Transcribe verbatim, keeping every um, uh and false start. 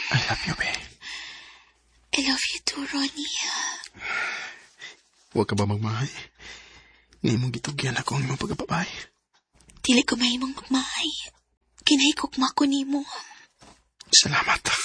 I love you, be. I love you too, Ronnie. Huwag ka ba magmahay? Ni mong gitugyan ako ang imong pagkapabay. Dili ko mahimong magmahay. Kinahikok mako nimo. Salamat.